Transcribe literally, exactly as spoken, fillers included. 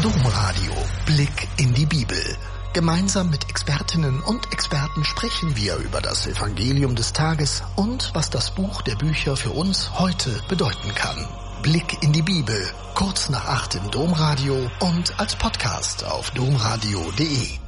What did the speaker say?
Domradio. Blick in die Bibel. Gemeinsam mit Expertinnen und Experten sprechen wir über das Evangelium des Tages und was das Buch der Bücher für uns heute bedeuten kann. Blick in die Bibel, kurz nach acht im Domradio und als Podcast auf domradio punkt de.